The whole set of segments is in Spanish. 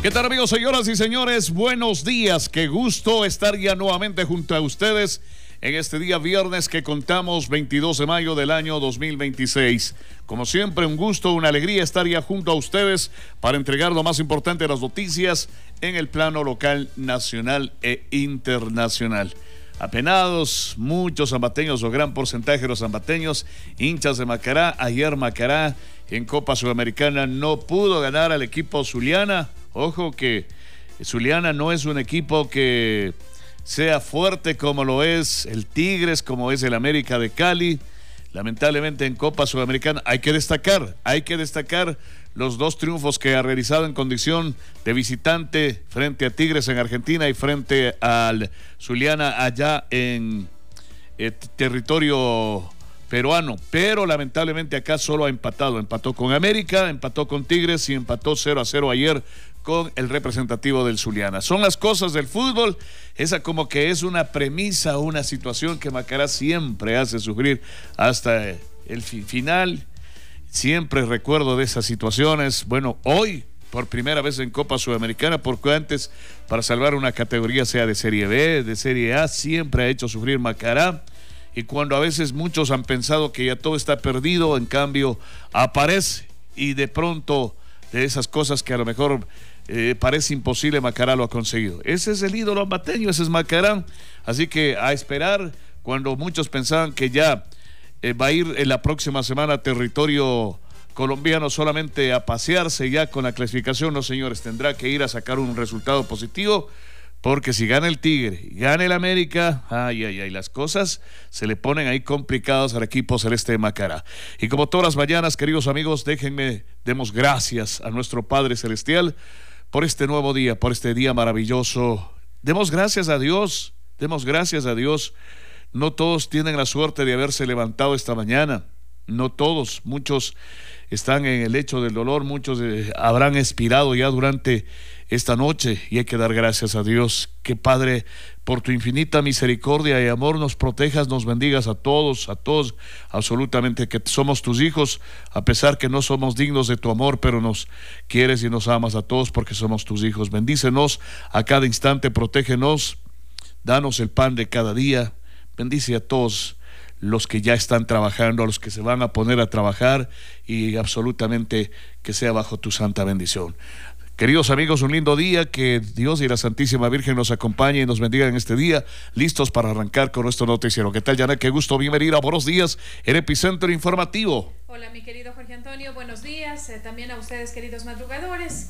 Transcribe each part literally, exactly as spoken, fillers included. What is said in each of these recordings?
¿Qué tal, amigos, señoras y señores? Buenos días, qué gusto estar ya nuevamente junto a ustedes en este día viernes que contamos veintidós de mayo del año dos mil veintiséis. Como siempre, un gusto, una alegría estar ya junto a ustedes para entregar lo más importante de las noticias en el plano local, nacional e internacional. Apenados, muchos zambateños o gran porcentaje de los zambateños, hinchas de Macará. Ayer Macará en Copa Sudamericana no pudo ganar al equipo Zuliana. Ojo que Zuliana no es un equipo que sea fuerte como lo es el Tigres, como es el América de Cali. Lamentablemente en Copa Sudamericana hay que destacar, hay que destacar los dos triunfos que ha realizado en condición de visitante frente a Tigres en Argentina y frente al Zuliana allá en eh, territorio peruano, pero lamentablemente acá solo ha empatado, empató con América, empató con Tigres y empató cero a cero ayer con el representativo del Zuliana. Son las cosas del fútbol, esa como que es una premisa, una situación que Macará siempre hace sufrir hasta el fi- final. Siempre recuerdo de esas situaciones. Bueno, hoy por primera vez en Copa Sudamericana, porque antes para salvar una categoría, sea de Serie B, de Serie A, siempre ha hecho sufrir Macará. Y cuando a veces muchos han pensado que ya todo está perdido, en cambio aparece y de pronto de esas cosas que a lo mejor eh, parece imposible, Macará lo ha conseguido. Ese es el ídolo ambateño, ese es Macará. Así que a esperar, cuando muchos pensaban que ya eh, va a ir en la próxima semana a territorio colombiano solamente a pasearse ya con la clasificación, no señores, tendrá que ir a sacar un resultado positivo. Porque si gana el Tigre y gana el América, ay, ay, ay, las cosas se le ponen ahí complicadas al equipo celeste de Macará. Y como todas las mañanas, queridos amigos, déjenme, demos gracias a nuestro Padre Celestial por este nuevo día, por este día maravilloso. Demos gracias a Dios, demos gracias a Dios. No todos tienen la suerte de haberse levantado esta mañana, no todos, muchos están en el lecho del dolor, muchos eh, habrán expirado ya durante esta noche y hay que dar gracias a Dios. Que Padre, por tu infinita misericordia y amor nos protejas, nos bendigas a todos, a todos, absolutamente, que somos tus hijos, a pesar que no somos dignos de tu amor, pero nos quieres y nos amas a todos porque somos tus hijos. Bendícenos a cada instante, protégenos, danos el pan de cada día, bendice a todos los que ya están trabajando, a los que se van a poner a trabajar y absolutamente que sea bajo tu santa bendición. Queridos amigos, un lindo día, que Dios y la Santísima Virgen nos acompañe y nos bendiga en este día, listos para arrancar con nuestro noticiero. ¿Qué tal, Yana? Qué gusto, bienvenida, buenos días, el Epicentro Informativo. Hola, mi querido Jorge Antonio, buenos días, eh, también a ustedes, queridos madrugadores.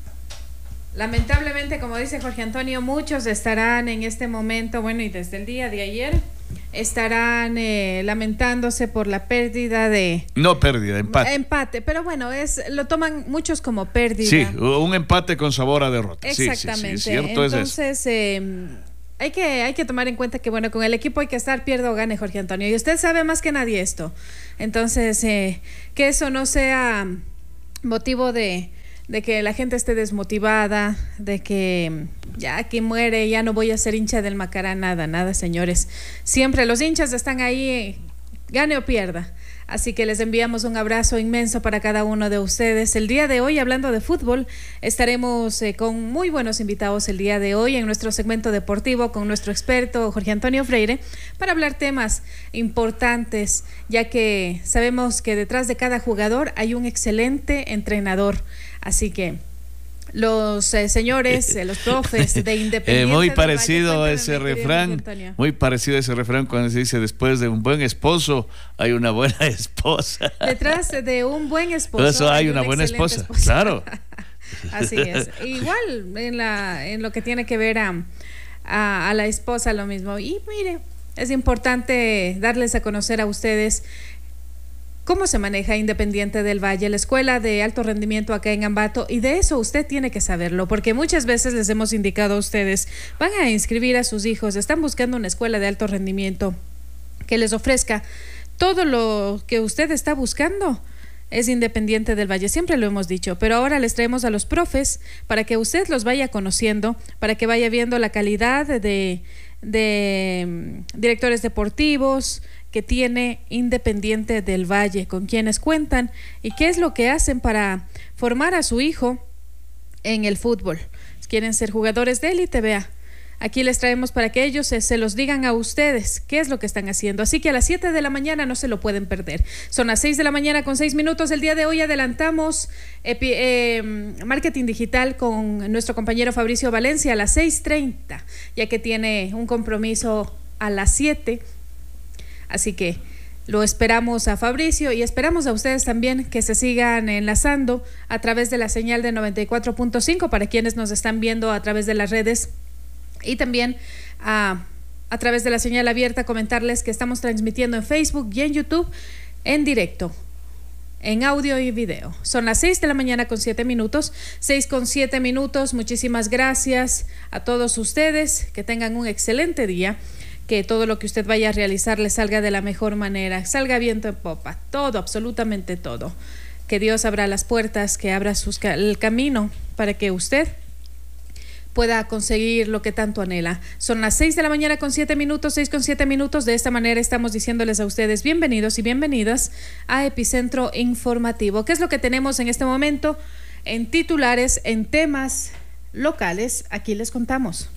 Lamentablemente, como dice Jorge Antonio, muchos estarán en este momento, bueno, y desde el día de ayer, estarán eh, lamentándose por la pérdida de... No pérdida, empate. Empate, pero bueno, es lo toman muchos como pérdida. Sí, un empate con sabor a derrota. Exactamente. Sí, sí, sí, cierto. Entonces, es eh, hay que, hay que tomar en cuenta que, bueno, con el equipo hay que estar, pierda o gane, Jorge Antonio. Y usted sabe más que nadie esto. Entonces, eh, que eso no sea motivo de... de que la gente esté desmotivada, de que ya que muere, ya no voy a ser hincha del Macará, nada, nada, señores. Siempre los hinchas están ahí, gane o pierda. Así que les enviamos un abrazo inmenso para cada uno de ustedes. El día de hoy, hablando de fútbol, estaremos eh, con muy buenos invitados el día de hoy en nuestro segmento deportivo con nuestro experto Jorge Antonio Freire para hablar temas importantes, ya que sabemos que detrás de cada jugador hay un excelente entrenador. Así que los eh, señores, eh, los profes de Independiente. Eh, muy del parecido Valle, a ese cuéntame, refrán, muy parecido a ese refrán cuando se dice después de un buen esposo hay una buena esposa. Detrás de un buen esposo Eso hay, hay una, una buena esposa, esposa. claro. Así es. Igual en la en lo que tiene que ver a, a, a la esposa lo mismo. Y mire, es importante darles a conocer a ustedes cómo se maneja Independiente del Valle, la escuela de alto rendimiento acá en Ambato, y de eso usted tiene que saberlo, porque muchas veces les hemos indicado a ustedes, van a inscribir a sus hijos, están buscando una escuela de alto rendimiento que les ofrezca todo lo que usted está buscando. Es Independiente del Valle, siempre lo hemos dicho, pero ahora les traemos a los profes para que usted los vaya conociendo, para que vaya viendo la calidad de, de um, directores deportivos que tiene Independiente del Valle, con quienes cuentan y qué es lo que hacen para formar a su hijo en el fútbol. Quieren ser jugadores de élite, vea. Aquí les traemos para que ellos se, se los digan a ustedes qué es lo que están haciendo. Así que a las siete de la mañana no se lo pueden perder. Son las seis de la mañana con seis minutos. El día de hoy adelantamos epi, eh, marketing digital con nuestro compañero Fabricio Valencia a las seis treinta, ya que tiene un compromiso a las siete. Así que lo esperamos a Fabricio y esperamos a ustedes también que se sigan enlazando a través de la señal de noventa y cuatro punto cinco para quienes nos están viendo a través de las redes. Y también a, a través de la señal abierta comentarles que estamos transmitiendo en Facebook y en YouTube en directo, en audio y video. Son las seis de la mañana con siete minutos, seis con siete minutos. Muchísimas gracias a todos ustedes, que tengan un excelente día, que todo lo que usted vaya a realizar le salga de la mejor manera, salga viento en popa, todo, absolutamente todo. Que Dios abra las puertas, que abra sus, el camino para que usted pueda conseguir lo que tanto anhela. Son las seis de la mañana con siete minutos, seis con siete minutos. De esta manera estamos diciéndoles a ustedes bienvenidos y bienvenidas a Epicentro Informativo. ¿Qué es lo que tenemos en este momento en titulares, en temas locales? Aquí les contamos.